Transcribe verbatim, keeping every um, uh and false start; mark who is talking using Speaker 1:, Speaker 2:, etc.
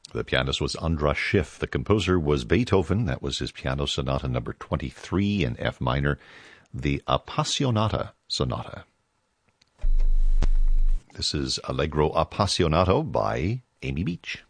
Speaker 1: The pianist was Andras Schiff. The composer was Beethoven. That was his Piano Sonata number twenty-three in F minor, the Appassionata Sonata. This is Allegro Appassionato by Amy Beach.